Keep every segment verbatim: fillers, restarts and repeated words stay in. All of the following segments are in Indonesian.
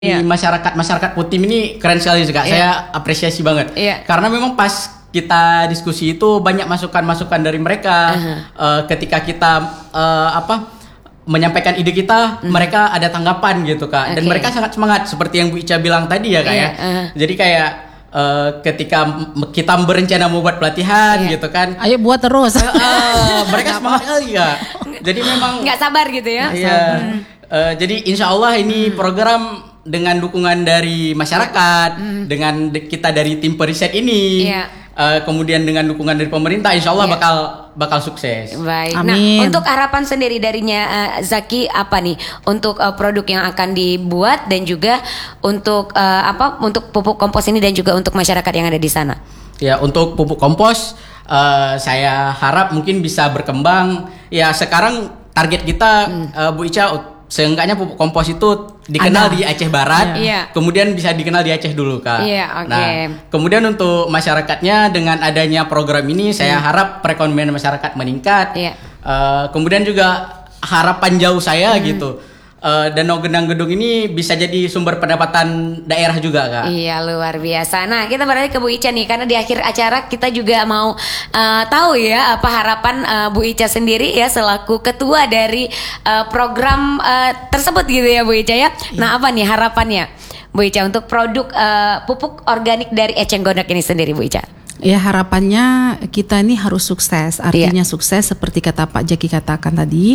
Di Iya. masyarakat masyarakat Putim ini keren sekali juga. Iya. Saya apresiasi banget. Iya. Karena memang pas kita diskusi itu banyak masukan-masukan dari mereka. Uh-huh. Uh, ketika kita uh, apa menyampaikan ide kita, uh-huh. mereka ada tanggapan gitu Kak. Dan Okay. mereka sangat semangat seperti yang Bu Ica bilang tadi ya Kak Iya, ya. uh-huh. Jadi kayak uh, ketika m- kita berencana mau buat pelatihan Iya. gitu kan. Ayo buat terus. Uh, uh, mereka semangat kali Kak. Jadi memang Nggak sabar gitu ya? Iya. Uh, jadi insya Allah ini hmm. program dengan dukungan dari masyarakat, hmm. dengan de- kita dari tim periset ini, Iya. uh, kemudian dengan dukungan dari pemerintah, insya Allah Iya. bakal bakal sukses. Baik. Amin. Nah, untuk harapan sendiri darinya uh, Zaki apa nih untuk uh, produk yang akan dibuat dan juga untuk uh, apa untuk pupuk kompos ini dan juga untuk masyarakat yang ada di sana? Ya untuk pupuk kompos, uh, saya harap mungkin bisa berkembang. Ya sekarang target kita, hmm. uh, Bu Ica, seenggaknya pupuk kompos itu dikenal Ada. di Aceh Barat, Iya. kemudian bisa dikenal di Aceh dulu Kak. Iya, oke. Nah, kemudian untuk masyarakatnya dengan adanya program ini, saya Hmm. harap perekonomian masyarakat meningkat. Iya. Uh, kemudian juga harapan jauh saya Hmm. gitu, uh, Danau Gendang Gedung ini bisa jadi sumber pendapatan daerah juga Kak. Iya, luar biasa. Nah, kita beralih ke Bu Ica nih, karena di akhir acara kita juga mau uh, tahu ya apa harapan uh, Bu Ica sendiri ya selaku ketua dari uh, program uh, tersebut gitu ya Bu Ica ya. Nah, apa nih harapannya Bu Ica untuk produk uh, pupuk organik dari Eceng Gondok ini sendiri Bu Ica? Ya harapannya kita ini harus sukses. Artinya sukses seperti kata Pak Jaki katakan tadi.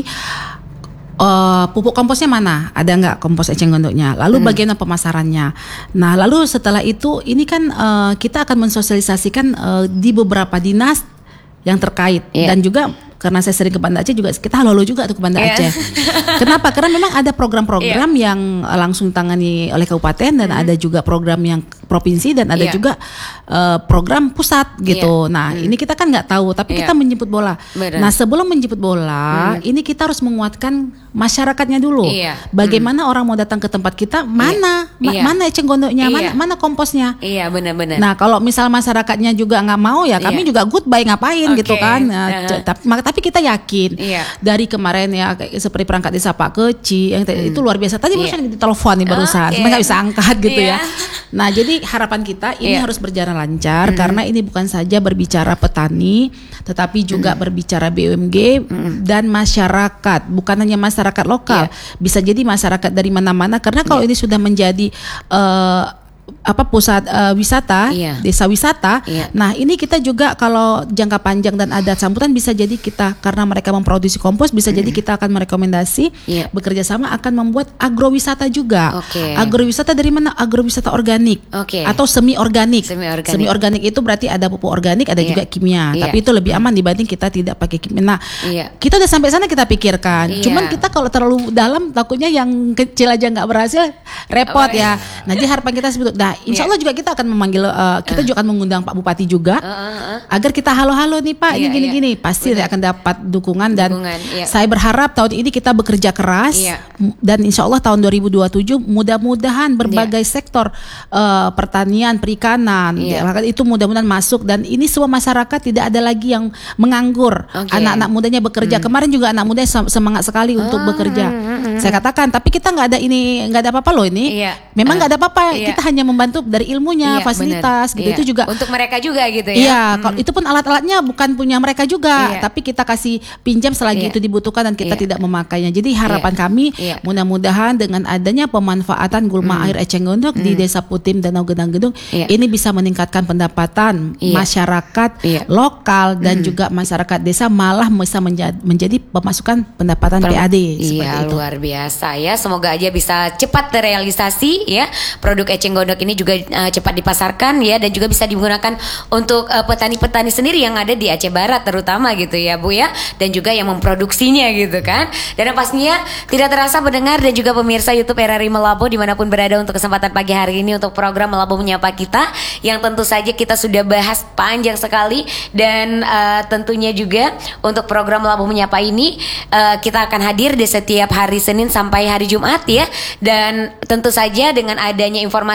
Uh, pupuk komposnya mana? Ada nggak kompos eceng gondoknya? Lalu Hmm. bagaimana pemasarannya? Nah, lalu setelah itu ini kan uh, kita akan mensosialisasikan uh, di beberapa dinas yang terkait Iya. dan juga karena saya sering ke Banda Aceh juga kita halo juga tuh ke Banda Iya. Aceh. Kenapa? Karena memang ada program-program yang langsung tangani oleh kabupaten dan ada juga program yang provinsi dan ada Iya. juga uh, program pusat gitu. Iya. Nah, Hmm. ini kita kan nggak tahu, tapi Iya. kita menjemput bola. Benar. Nah, sebelum menjemput bola, ini kita harus menguatkan masyarakatnya dulu. Iya. Bagaimana orang mau datang ke tempat kita? Mana, ma- Iya. mana eceng gondoknya? Iya. Mana, mana komposnya? Iya, benar-benar. Nah, kalau misal masyarakatnya juga nggak mau ya, kami Iya. juga goodbye ngapain Oke. gitu kan? Nah, Uh-huh. c- tapi, mak- tapi kita yakin Iya. dari kemarin ya kayak seperti perangkat desa Pak Keci yang te- itu luar biasa. Tadi Iya. barusan ditelepon nih barusan, Oke. cuma nggak bisa angkat gitu Iya. ya. Nah, jadi harapan kita ini Iya. harus berjalan lancar karena ini bukan saja berbicara petani, tetapi juga berbicara B U M G dan masyarakat, bukan hanya masyarakat lokal, bisa jadi masyarakat dari mana-mana. Karena kalau ini sudah menjadi eh, apa pusat eh, wisata, Iya. desa wisata. Iya. Nah, ini kita juga kalau jangka panjang dan ada sambutan bisa jadi kita karena mereka memproduksi kompos bisa jadi kita akan merekomendasi Iya. bekerja sama akan membuat agrowisata juga. Oke. Agrowisata dari mana? Agrowisata organik Oke. atau semi organik. Semi-organik. Semi-organik itu berarti ada pupuk organik, ada Iya. juga kimia. Iya. Tapi itu lebih aman dibanding kita tidak pakai kimia. Nah, Iya. kita udah sampai sana kita pikirkan. Iya. Cuman kita kalau terlalu dalam takutnya yang kecil aja nggak berhasil repot Oh, iya. ya. Nah, jadi harapan kita sebetulnya. Nah, insya Iya. Allah juga kita akan memanggil, uh, kita juga akan mengundang Pak Bupati juga Uh, uh, uh. agar kita halo-halo nih Pak, ini Iya, gini-gini, iya. pasti Benar. akan dapat dukungan dan Dukungan, iya. saya berharap tahun ini kita bekerja keras Iya. m- dan insya Allah tahun dua ribu dua puluh tujuh mudah-mudahan berbagai sektor uh, pertanian, perikanan, Iya. ya, itu mudah-mudahan masuk dan ini semua masyarakat tidak ada lagi yang menganggur. Oke. Anak-anak mudanya bekerja. Kemarin juga anak muda sem- semangat sekali untuk Ah, bekerja. mm, mm, Saya katakan, tapi kita nggak ada ini, nggak ada apa-apa loh ini. Iya. Memang nggak ada apa-apa. Iya. Kita hanya membantu dari ilmunya, Iya, fasilitas, benar. gitu. Iya. Itu juga untuk mereka juga gitu ya. Iya, kalau itu pun alat-alatnya bukan punya mereka juga, Iya. tapi kita kasih pinjam selagi Iya. itu dibutuhkan dan kita Iya. tidak memakainya. Jadi harapan Iya. kami Iya. mudah-mudahan dengan adanya pemanfaatan gulma air eceng gondok di Desa Putim Danau Gendang Gedung Iya. ini bisa meningkatkan pendapatan Iya. masyarakat Iya. lokal dan juga masyarakat desa malah bisa menjadi, menjadi pemasukan pendapatan P A D seperti Iya, itu. luar biasa ya. Semoga aja bisa cepat terrealisasi ya. Produk eceng gondok ini juga uh, cepat dipasarkan ya dan juga bisa digunakan untuk uh, petani-petani sendiri yang ada di Aceh Barat terutama gitu ya Bu ya, dan juga yang memproduksinya gitu kan. Dan yang pastinya tidak terasa mendengar dan juga pemirsa YouTube R R I Melabo dimanapun berada untuk kesempatan pagi hari ini untuk program Melabo Menyapa kita yang tentu saja kita sudah bahas panjang sekali dan uh, tentunya juga untuk program Melabo Menyapa ini uh, kita akan hadir di setiap hari Senin sampai hari Jumat ya, dan tentu saja dengan adanya informasi dari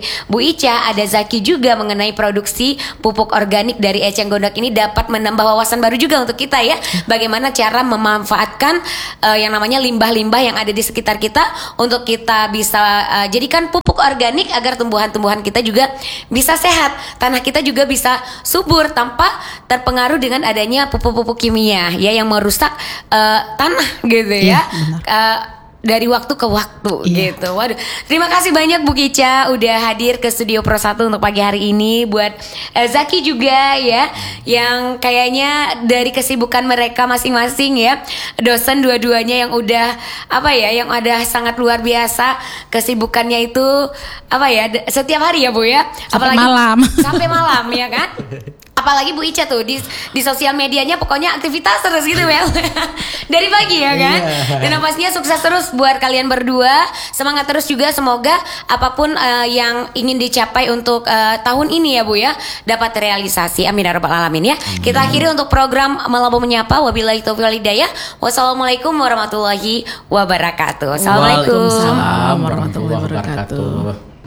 Bu Ica, ada Zaki juga mengenai produksi pupuk organik dari eceng gondok ini dapat menambah wawasan baru juga untuk kita ya. Bagaimana cara memanfaatkan uh, yang namanya limbah-limbah yang ada di sekitar kita untuk kita bisa uh, jadikan pupuk organik agar tumbuhan-tumbuhan kita juga bisa sehat. Tanah kita juga bisa subur tanpa terpengaruh dengan adanya pupuk-pupuk kimia ya yang merusak uh, tanah gitu ya. Iya, dari waktu ke waktu iya. gitu. Waduh, terima kasih banyak Bu Ica udah hadir ke Studio Pro satu untuk pagi hari ini. Buat eh, Zaki juga ya, yang kayaknya dari kesibukan mereka masing-masing ya, dosen dua-duanya yang udah apa ya, yang ada sangat luar biasa kesibukannya itu apa ya, setiap hari ya Bu ya. Sampai apalagi malam. Sampai malam ya kan. Apalagi Bu Ica tuh di di sosial medianya pokoknya aktivitas terus gitu Mel. Dari pagi ya kan. Yeah. Dan pastinya sukses terus buat kalian berdua. Semangat terus juga, semoga apapun uh, yang ingin dicapai untuk uh, tahun ini ya Bu ya dapat terrealisasi. Amin ya rabbal alamin ya. Hmm. Kita akhiri untuk program Malam Menyapa. Wabillahi taufiq wal hidayah. Wassalamualaikum warahmatullahi wabarakatuh. Assalamualaikum. Waalaikumsalam warahmatullahi wabarakatuh.